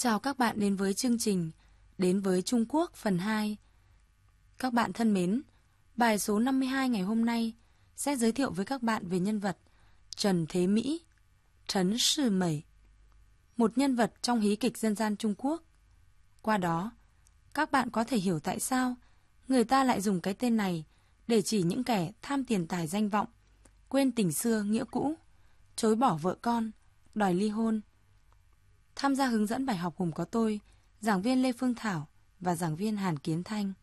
Chào các bạn đến với chương trình Đến với Trung Quốc phần 2. Các bạn thân mến, bài số 52 ngày hôm nay sẽ giới thiệu với các bạn về nhân vật Trần Thế Mỹ, Trấn Sư Mẩy, một nhân vật trong hí kịch dân gian Trung Quốc. Qua đó, các bạn có thể hiểu tại sao người ta lại dùng cái tên này để chỉ những kẻ tham tiền tài danh vọng, quên tình xưa nghĩa cũ, chối bỏ vợ con, đòi ly hôn. Tham gia hướng dẫn bài học gồm có tôi, giảng viên Lê Phương Thảo và giảng viên Hàn Kiến Thanh.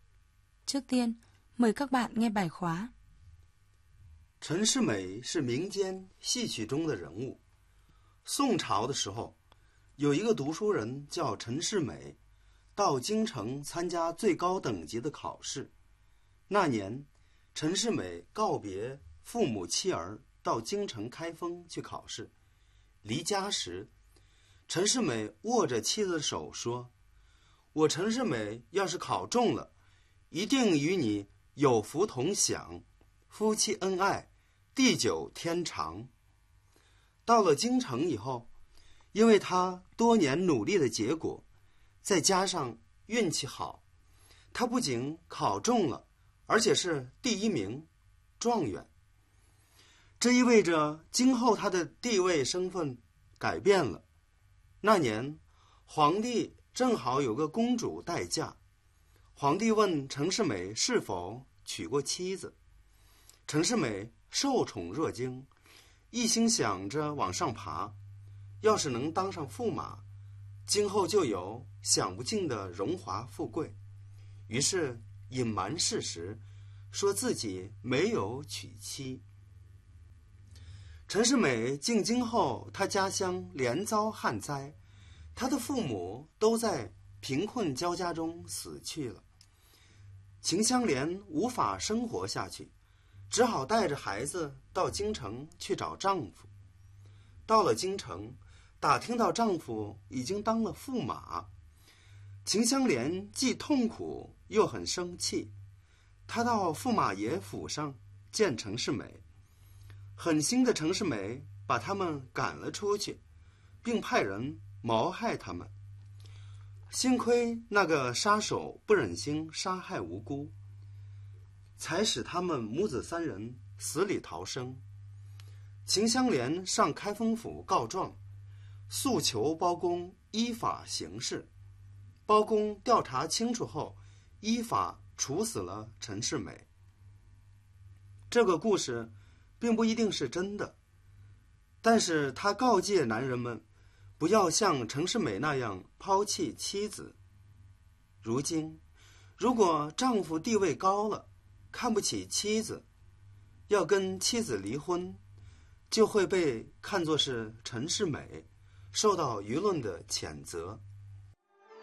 Trước tiên, mời các bạn nghe bài khóa. 陈世美是民间戏曲中的人物。宋朝的时候，有一个读书人叫陈世美，到京城参加最高等级的考试。那年，陈世美告别父母妻儿，到京城开封去考试。离家时，陈世美握着妻子的手说：“我陈世美要是考中了，一定与你有福同享，夫妻恩爱，地久天长。”到了京城以后，因为他多年努力的结果，再加上运气好，他不仅考中了，而且是第一名，状元。这意味着今后他的地位身份改变了。那年，皇帝正好有个公主待嫁，皇帝问陈世美是否娶过妻子。陈世美受宠若惊，一心想着往上爬，要是能当上驸马，今后就有享不尽的荣华富贵。于是隐瞒事实，说自己没有娶妻。陈世美进京后，他家乡连遭旱灾，他的父母都在贫困交加中死去了。秦香莲无法生活下去，只好带着孩子到京城去找丈夫。到了京城，打听到丈夫已经当了驸马，秦香莲既痛苦又很生气。她到驸马爷府上见陈世美，狠心的陈世美把他们赶了出去，并派人谋害他们。幸亏那个杀手不忍心杀害无辜，才使他们母子三人死里逃生。秦香莲上开封府告状，诉求包公依法行事。包公调查清楚后，依法处死了陈世美。这个故事并不一定是真的，但是他告诫男人们不要像陈世美那样抛弃妻子。如今，如果丈夫地位高了，看不起妻子，要跟妻子离婚，就会被看作是陈世美，受到舆论的谴责。